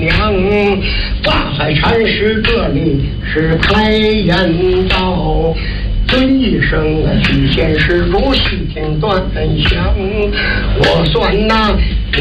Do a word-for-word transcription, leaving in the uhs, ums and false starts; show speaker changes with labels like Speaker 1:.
Speaker 1: 娘，法海禅师这里是开言道，尊一声啊，许仙施主细听端详，我算那。